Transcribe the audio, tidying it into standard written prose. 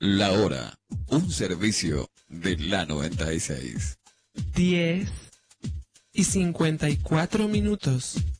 La hora, un servicio de la 96. 10:54.